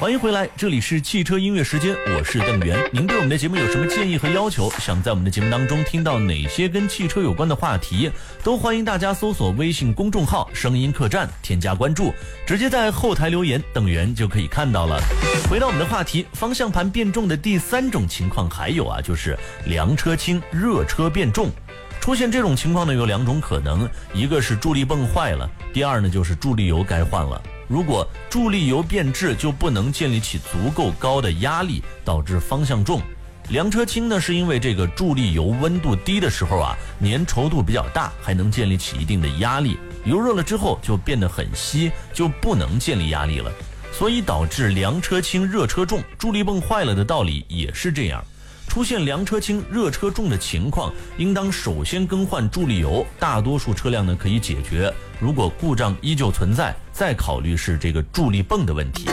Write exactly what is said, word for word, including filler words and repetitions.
欢迎回来，这里是汽车音乐时间，我是邓源。您对我们的节目有什么建议和要求？想在我们的节目当中听到哪些跟汽车有关的话题，都欢迎大家搜索微信公众号声音客栈，添加关注，直接在后台留言，邓源就可以看到了。回到我们的话题，方向盘变重的第三种情况还有啊，就是凉车轻，热车变重。出现这种情况呢，有两种可能，一个是助力泵坏了，第二呢就是助力油该换了。如果助力油变质，就不能建立起足够高的压力，导致方向重。凉车轻呢，是因为这个助力油温度低的时候啊，粘稠度比较大，还能建立起一定的压力。油热了之后就变得很稀，就不能建立压力了，所以导致凉车轻，热车重。助力泵坏了的道理也是这样。出现凉车轻热车重的情况，应当首先更换助力油，大多数车辆呢可以解决。如果故障依旧存在，再考虑是这个助力泵的问题。